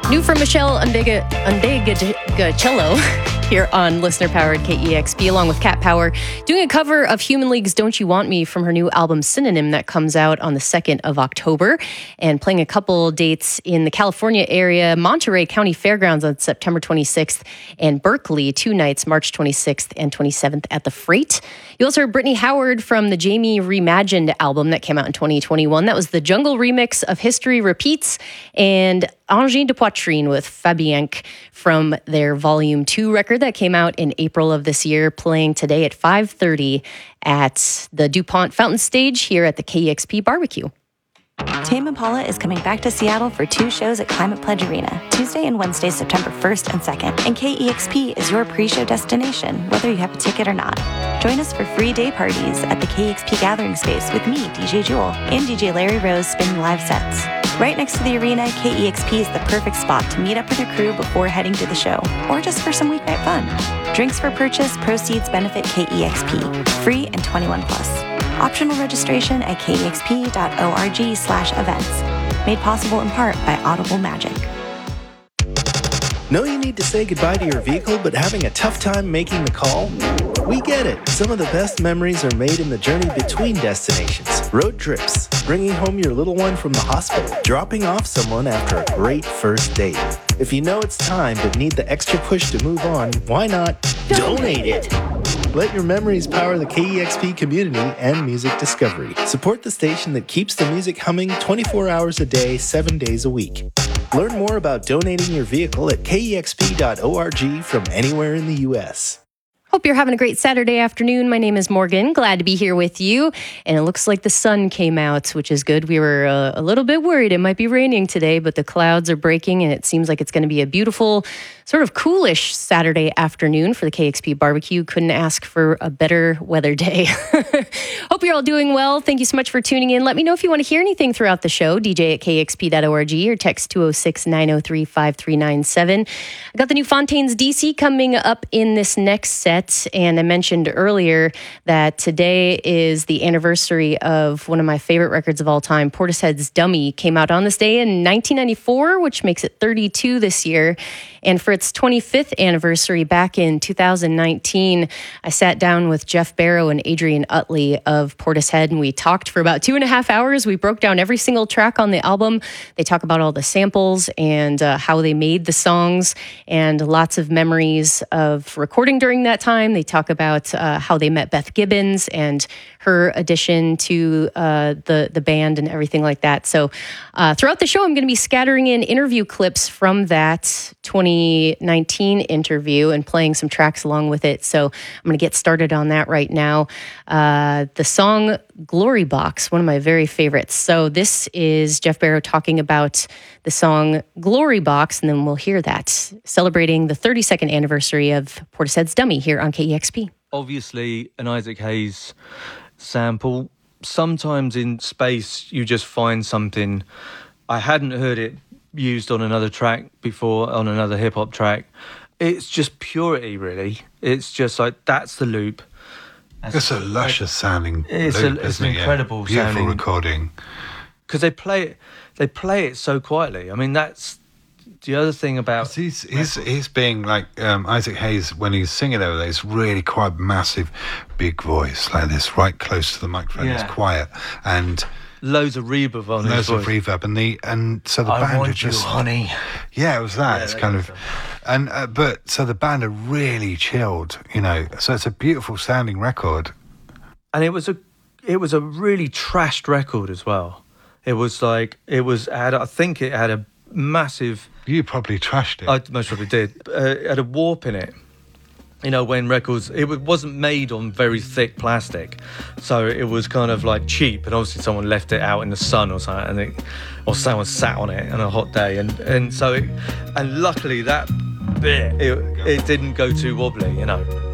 New from Michelle Undegacello here on listener-powered KEXP, along with Cat Power, doing a cover of Human League's Don't You Want Me from her new album Synonym that comes out on the 2nd of October, and playing a couple dates in the California area, Monterey County Fairgrounds on September 26th, and Berkeley 2 nights, March 26th and 27th at the Freight. You also heard Brittany Howard from the Jamie Reimagined album that came out in 2021. That was the Jungle remix of History Repeats, and Angine de Poitrine with Fabienque from their Volume 2 record that came out in April of this year, playing today at 5:30 at the DuPont Fountain Stage here at the KEXP Barbecue. Tame Impala is coming back to Seattle for 2 shows at Climate Pledge Arena, Tuesday and Wednesday, September 1st and 2nd. And KEXP is your pre-show destination, whether you have a ticket or not. Join us for free day parties at the KEXP Gathering Space with me, DJ Jewel, and DJ Larry Rose spinning live sets. Right next to the arena, KEXP is the perfect spot to meet up with your crew before heading to the show, or just for some weeknight fun. Drinks for purchase, proceeds benefit KEXP. Free and 21 plus. Optional registration at kexp.org/events. Made possible in part by Audible Magic. Know you need to say goodbye to your vehicle but having a tough time making the call? We get it. Some of the best memories are made in the journey between destinations. Road trips, bringing home your little one from the hospital, dropping off someone after a great first date. If you know it's time but need the extra push to move on, why not donate it? Let your memories power the KEXP community and music discovery. Support the station that keeps the music humming 24 hours a day, 7 days a week. Learn more about donating your vehicle at kexp.org from anywhere in the U.S. Hope you're having a great Saturday afternoon. My name is Morgan. Glad to be here with you. And it looks like the sun came out, which is good. We were a little bit worried it might be raining today, but the clouds are breaking and it seems like it's going to be a beautiful, sort of coolish Saturday afternoon for the KEXP Barbecue. Couldn't ask for a better weather day. Hope you're all doing well. Thank you so much for tuning in. Let me know if you want to hear anything throughout the show. DJ at kexp.org or text 206-903-5397. I got the new Fontaines DC coming up in this next set. And I mentioned earlier that today is the anniversary of one of my favorite records of all time. Portishead's Dummy came out on this day in 1994, which makes it 32 this year. And for its 25th anniversary back in 2019, I sat down with Jeff Barrow and Adrian Utley of Portishead, and we talked for about 2.5 hours. We broke down every single track on the album. They talk about all the samples and how they made the songs, and lots of memories of recording during that time. They talk about how they met Beth Gibbons and her addition to the band and everything like that. So throughout the show, I'm going to be scattering in interview clips from that 2019 interview and playing some tracks along with it. So I'm going to get started on that right now. The song Glory Box, one of my very favorites. So this is Jeff Barrow talking about the song Glory Box, and then we'll hear that, celebrating the 32nd anniversary of Portishead's Dummy here on KEXP. Obviously, an Isaac Hayes sample. Sometimes in space, you just find something. I hadn't heard it used on another track before, on another hip-hop track. It's just purity, really. It's just like, that's the loop. It's a luscious sounding it's loop, it's isn't an it? incredible Beautiful sounding recording. Because they play it so quietly. I mean, that's the other thing about... He's being like Isaac Hayes, when he's singing over there, it's really quite massive, big voice like this, right close to the microphone. It's quiet and loads of reverb on his voice. Loads of reverb, and so the band are just, honey. Yeah, it was that. It's kind of, and but so the band are really chilled, you know. So it's a beautiful sounding record, and it was a really trashed record as well. It was like I think it had a massive. You probably trashed it. I most probably did. It had a warp in it. You know, when records, it wasn't made on very thick plastic, so it was kind of like cheap, and obviously someone left it out in the sun or something, or someone sat on it on a hot day, and luckily that bit it didn't go too wobbly, you know.